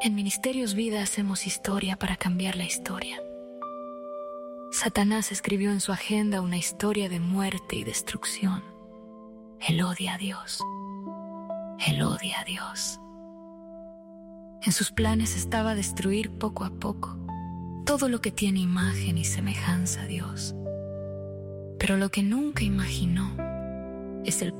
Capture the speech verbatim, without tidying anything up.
En Ministerios Vida hacemos historia para cambiar la historia. Satanás escribió en su agenda una historia de muerte y destrucción. Él odia a Dios. Él odia a Dios. En sus planes estaba destruir poco a poco todo lo que tiene imagen y semejanza a Dios. Pero lo que nunca imaginó es el